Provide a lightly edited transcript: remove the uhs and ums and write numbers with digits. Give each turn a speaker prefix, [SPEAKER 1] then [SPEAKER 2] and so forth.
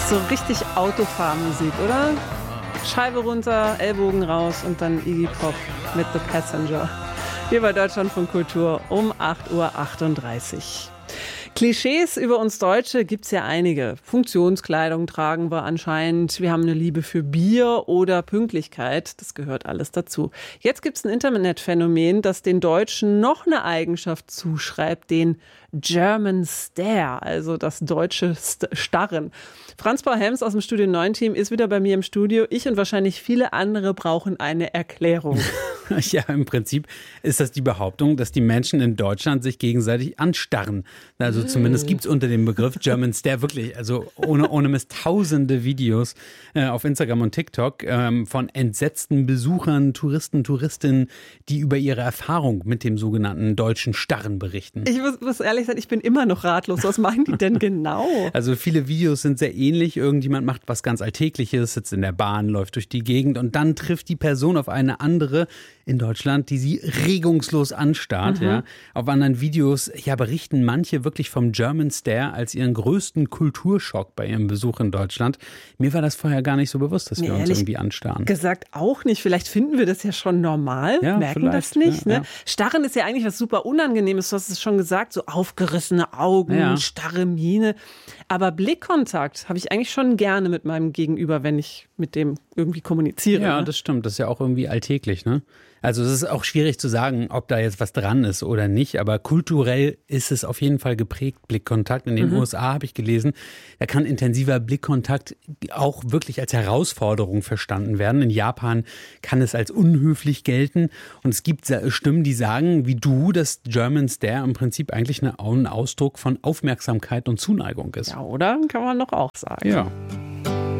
[SPEAKER 1] So richtig Autofahrmusik, oder? Scheibe runter, Ellbogen raus und dann Iggy Pop mit The Passenger. Hier bei Deutschlandfunk Kultur um 8:38 Uhr. Klischees über uns Deutsche gibt's ja einige. Funktionskleidung tragen wir anscheinend. Wir haben eine Liebe für Bier oder Pünktlichkeit. Das gehört alles dazu. Jetzt gibt's ein Internetphänomen, das den Deutschen noch eine Eigenschaft zuschreibt, den German Stare, also das deutsche Starren. Franz Paul-Helms aus dem Studio 9 Team ist wieder bei mir im Studio. Ich und wahrscheinlich viele andere brauchen eine Erklärung.
[SPEAKER 2] Ja, im Prinzip ist das die Behauptung, dass die Menschen in Deutschland sich gegenseitig anstarren. Also zumindest gibt es unter dem Begriff German Stare wirklich, also ohne Mist, tausende Videos auf Instagram und TikTok von entsetzten Besuchern, Touristen, Touristinnen, die über ihre Erfahrung mit dem sogenannten deutschen Starren berichten.
[SPEAKER 1] Ich muss ehrlich sein, ich bin immer noch ratlos. Was meinen die denn genau?
[SPEAKER 2] Also viele Videos sind sehr ähnlich. Irgendjemand macht was ganz Alltägliches, sitzt in der Bahn, läuft durch die Gegend und dann trifft die Person auf eine andere in Deutschland, die sie regungslos anstarrt. Ja. Auf anderen Videos berichten manche wirklich vom German Stare als ihren größten Kulturschock bei ihrem Besuch in Deutschland. Mir war das vorher gar nicht so bewusst, dass wir uns irgendwie anstarren.
[SPEAKER 1] Gesagt auch nicht. Vielleicht finden wir das ja schon normal, merken das nicht.
[SPEAKER 2] Ja,
[SPEAKER 1] ne? Starren ist ja eigentlich was super Unangenehmes. Du hast es schon gesagt, so aufgerissene Augen, starre Miene. Aber Blickkontakt habe ich eigentlich schon gerne mit meinem Gegenüber, wenn ich mit dem irgendwie kommuniziere.
[SPEAKER 2] Ja,
[SPEAKER 1] ne?
[SPEAKER 2] das stimmt. Das ist ja auch irgendwie alltäglich, ne? Also es ist auch schwierig zu sagen, ob da jetzt was dran ist oder nicht, aber kulturell ist es auf jeden Fall geprägt, Blickkontakt. In den USA habe ich gelesen, da kann intensiver Blickkontakt auch wirklich als Herausforderung verstanden werden. In Japan kann es als unhöflich gelten und es gibt Stimmen, die sagen, wie du, dass German Stare im Prinzip eigentlich ein Ausdruck von Aufmerksamkeit und Zuneigung ist.
[SPEAKER 1] Ja, oder? Kann man doch auch sagen.
[SPEAKER 2] Ja.